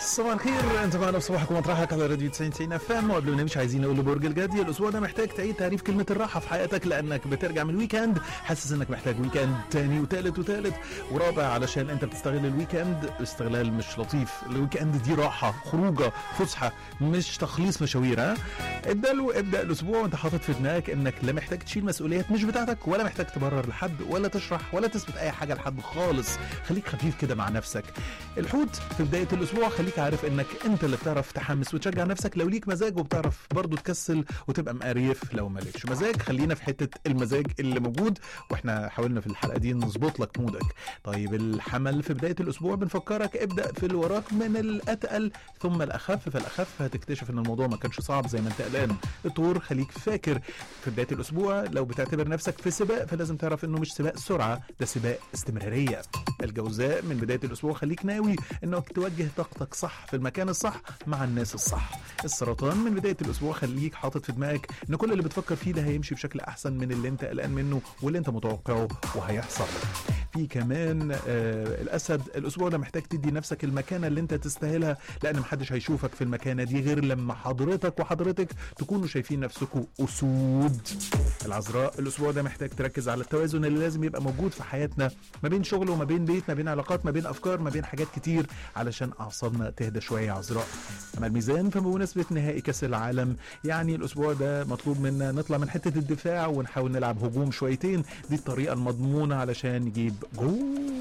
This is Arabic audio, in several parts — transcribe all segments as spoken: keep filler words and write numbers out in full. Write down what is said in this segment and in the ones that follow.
صباح الخير، انت معنا بصباحك ومطرحك على راديو تسعين تسعين اف ام. وقبل ما نمشي عايزين نقول لبرج الجدي الاسبوع ده محتاج تعيد تعريف كلمه الراحه في حياتك، لانك بترجع من الويكند حاسس انك محتاج ويكند تاني وتالت وتالت ورابع، علشان انت بتستغل الويكند استغلال مش لطيف. الويكند دي راحه، خروجه، فسحه، مش تخليص مشاوير. ها ابدا له ابدا الاسبوع وانت حاطط في دماغك انك لا محتاج تشيل مسؤوليات مش بتاعتك، ولا محتاج تبرر لحد، ولا تشرح، ولا تثبت اي حاجه لحد خالص. خليك خفيف كده مع نفسك. الحوت في بدايه الاسبوع خليك عارف انك انت اللي بتعرف تحمس وتشجع نفسك لو ليك مزاج، وبتعرف برضو تكسل وتبقى مقريف لو مالكش مزاج. خلينا في حته المزاج اللي موجود، واحنا حاولنا في الحلقه دي نظبط لك مودك. طيب الحمل في بدايه الاسبوع بنفكرك ابدا في اللي وراك من الاتقل ثم الاخف، فالاخف هتكتشف ان الموضوع ما كانش صعب زي ما انت قلقان. الطور خليك فاكر في بدايه الاسبوع لو بتعتبر نفسك في سباق فلازم تعرف انه مش سباق سرعه، ده سباق استمراريه. الجوزاء من بدايه الاسبوع خليك ناوي انك توجه طاقتك صح في المكان الصح مع الناس الصح. السرطان من بدايه الاسبوع خليك حاطط في دماغك ان كل اللي بتفكر فيه ده هيمشي بشكل احسن من اللي انت قلقان منه واللي انت متوقعه وهيحصل. في كمان آه الاسد الاسبوع ده محتاج تدي نفسك المكانه اللي انت تستاهلها، لان محدش هيشوفك في المكانه دي غير لما حضرتك وحضرتك تكونوا شايفين نفسكم اسود. العذراء الاسبوع ده محتاج تركز على التوازن اللي لازم يبقى موجود في حياتنا ما بين شغل وما بين بيت، ما بين علاقات، ما بين افكار، ما بين حاجات كتير، علشان اعصابنا تهدى شويه يا عذراء. اما الميزان فبمناسبه نهائي كاس العالم يعني الاسبوع ده مطلوب منا نطلع من حته الدفاع ونحاول نلعب هجوم شويتين، دي الطريقه المضمونه علشان نجيب جول.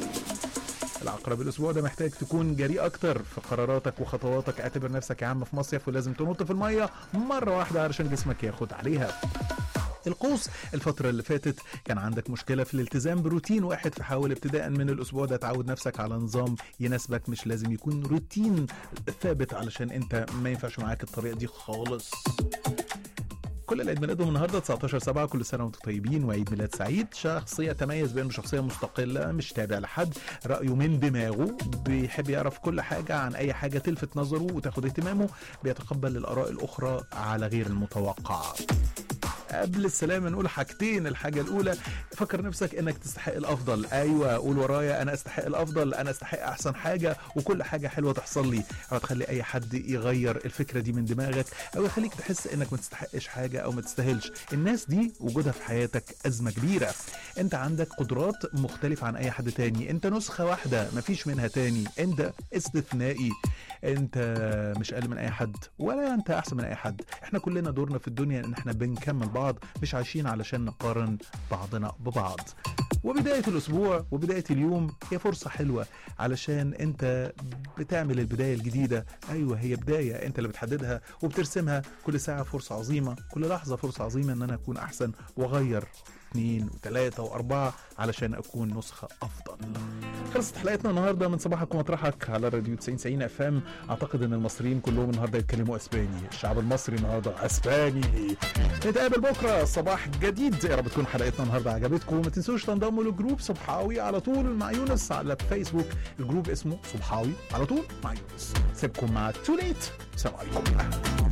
العقرب الاسبوع ده محتاج تكون جريء اكتر في قراراتك وخطواتك، اعتبر نفسك يا عم في مصيف ولازم تنط في الميه مره واحده علشان جسمك ياخد عليها. القوس الفترة اللي فاتت كان عندك مشكلة في الالتزام بروتين واحد، فحاول ابتداء من الأسبوع ده تعود نفسك على نظام يناسبك، مش لازم يكون روتين ثابت علشان انت ما ينفعش معاك الطريقة دي خالص. كل العيد ميلادهم النهارده تسعتاشر سبعة، كل سنه وانتم طيبين وعيد ميلاد سعيد. شخصيه تميز بانه شخصيه مستقله مش تابع لحد، رايه من دماغه، بيحب يعرف كل حاجه عن اي حاجه تلفت نظره وتاخد اهتمامه، بيتقبل الاراء الاخرى على غير المتوقع. قبل السلام نقول حاجتين. الحاجة الأولى فكر نفسك انك تستحق الأفضل. أيوة قول ورايا أنا أستحق الأفضل، أنا أستحق أحسن حاجة وكل حاجة حلوة تحصل لي. أو تخلي أي حد يغير الفكرة دي من دماغك، أو يخليك تحس انك ما تستحقش حاجة أو ما تستاهلش. الناس دي وجودها في حياتك أزمة كبيرة. أنت عندك قدرات مختلفة عن أي حد تاني، أنت نسخة واحدة مفيش منها تاني، أنت استثنائي، انت مش اقل من اي حد ولا انت احسن من اي حد. احنا كلنا دورنا في الدنيا ان احنا بنكمل بعض، مش عايشين علشان نقارن بعضنا ببعض. وبداية الاسبوع وبداية اليوم هي فرصة حلوة علشان انت بتعمل البداية الجديدة. ايوه هي بداية انت اللي بتحددها وبترسمها. كل ساعة فرصة عظيمة، كل لحظة فرصة عظيمة ان انا اكون احسن واغير اثنين وثلاثة واربعة علشان اكون نسخة افضل. خلصت حلقتنا النهارده من صباحك ومطرحك على راديو تسعين تسعين اف ام. اعتقد ان المصريين كلهم النهارده يتكلموا اسباني، الشعب المصري النهارده اسباني. نتقابل بكره صباح جديد، يا رب تكون حلقتنا النهارده عجبتكم. ما تنسوش تنضموا لجروب صبحاوي على طول مع يونس على فيسبوك، الجروب اسمه صبحاوي على طول مع يونس. سيبكم مع توليت، سلام عليكم.